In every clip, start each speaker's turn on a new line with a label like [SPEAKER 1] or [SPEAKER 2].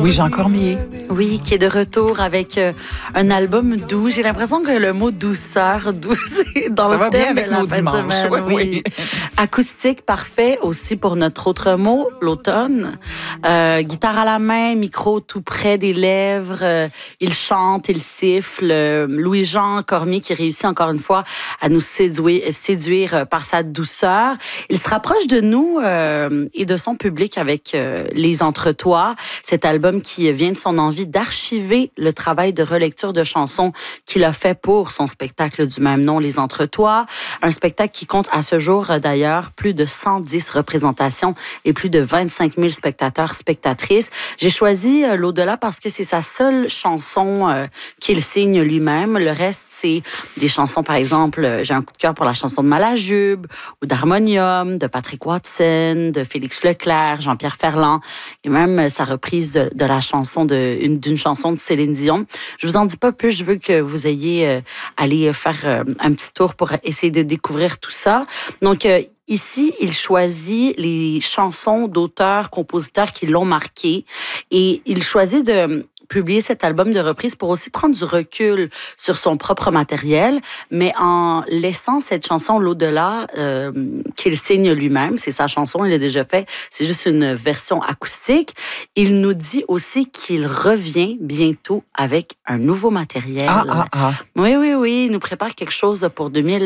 [SPEAKER 1] Louis-Jean Cormier.
[SPEAKER 2] Oui, qui est de retour avec un album doux. J'ai l'impression que le mot douceur, doux, c'est dans
[SPEAKER 1] ça
[SPEAKER 2] le
[SPEAKER 1] va
[SPEAKER 2] thème
[SPEAKER 1] bien avec
[SPEAKER 2] de la
[SPEAKER 1] nos
[SPEAKER 2] fin de
[SPEAKER 1] dimanches.
[SPEAKER 2] semaine. Oui. Acoustique, parfait aussi pour notre autre mot, l'automne. Guitare à la main, micro tout près des lèvres. Il chante, il siffle. Louis-Jean Cormier qui réussit encore une fois à nous séduire par sa douceur. Il se rapproche de nous et de son public avec Les Entretois, cet album qui vient de son envie d'archiver le travail de relecture de chansons qu'il a fait pour son spectacle du même nom, Les Entretois. Un spectacle qui compte à ce jour, d'ailleurs, plus de 110 représentations et plus de 25 000 spectateurs, spectatrices. J'ai choisi L'Au-delà parce que c'est sa seule chanson qu'il signe lui-même. Le reste, c'est des chansons, par exemple, j'ai un coup de cœur pour la chanson de Malajube ou d'Harmonium, de Patrick Watson, de Félix Leclerc, Jean-Pierre Ferland, et même sa reprise de la chanson d'une chanson de Céline Dion. Je vous en dis pas plus, je veux que vous ayez allé faire un petit tour pour essayer de découvrir tout ça. Donc, ici, il choisit les chansons d'auteurs, compositeurs qui l'ont marqué et il choisit de publier cet album de reprise pour aussi prendre du recul sur son propre matériel, mais en laissant cette chanson L'Au-delà qu'il signe lui-même. C'est sa chanson, il l'a déjà fait. C'est juste une version acoustique. Il nous dit aussi qu'il revient bientôt avec un nouveau matériel. Oui. Il nous prépare quelque chose pour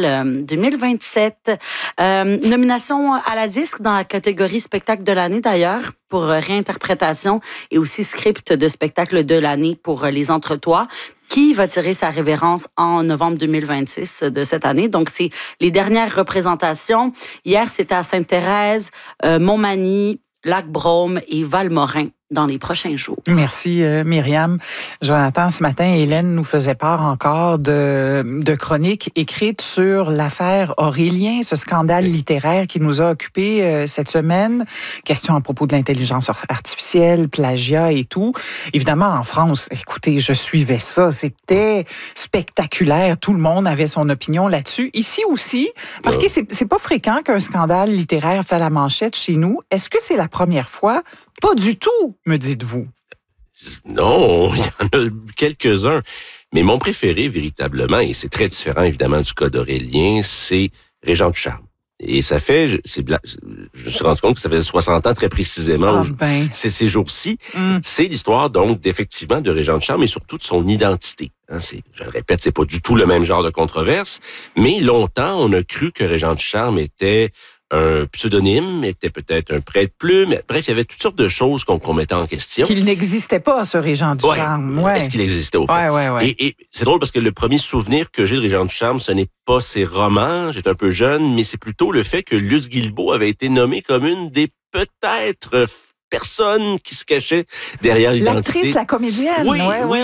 [SPEAKER 2] 2027. Nomination à la disque dans la catégorie spectacle de l'année d'ailleurs, pour réinterprétation et aussi script de spectacle de l'année pour Les Entretois, qui va tirer sa révérence en novembre 2026 de cette année. Donc, c'est les dernières représentations. Hier, c'était à Sainte-Thérèse, Montmagny, Lac-Brome et Valmorin dans les prochains jours.
[SPEAKER 1] Merci, Myriam. Jonathan, ce matin, Hélène nous faisait part encore de chroniques écrites sur l'affaire Aurélien, ce scandale littéraire qui nous a occupés cette semaine. Question à propos de l'intelligence artificielle, plagiat et tout. Évidemment, en France, écoutez, je suivais ça. C'était spectaculaire. Tout le monde avait son opinion là-dessus. Ici aussi, remarquez, c'est pas fréquent qu'un scandale littéraire fait la manchette chez nous. Est-ce que c'est la première fois? Pas du tout, me dites-vous.
[SPEAKER 3] Non, il y en a quelques-uns. Mais mon préféré, véritablement, et c'est très différent, évidemment, du cas d'Aurélien, c'est Régent Ducharme. Et ça fait, je me suis rendu compte que ça faisait 60 ans très précisément. C'est ces jours-ci. C'est l'histoire, donc, effectivement, de Régent Ducharme et surtout de son identité. Je le répète, c'est pas du tout le même genre de controverse, mais longtemps, on a cru que Régent Ducharme était un pseudonyme, était peut-être un prête-plume. Bref, il y avait toutes sortes de choses qu'on mettait en question.
[SPEAKER 1] Qu'il n'existait pas, ce Régent Ducharme.
[SPEAKER 3] Ouais. Est-ce qu'il existait au fond?
[SPEAKER 1] Ouais.
[SPEAKER 3] Et c'est drôle parce que le premier souvenir que j'ai de Régent Ducharme, ce n'est pas ses romans, j'étais un peu jeune, mais c'est plutôt le fait que Luce Guilbeault avait été nommée comme une des peut-être personne qui se cachait derrière l'identité.
[SPEAKER 1] L'actrice, la comédienne.
[SPEAKER 3] Oui,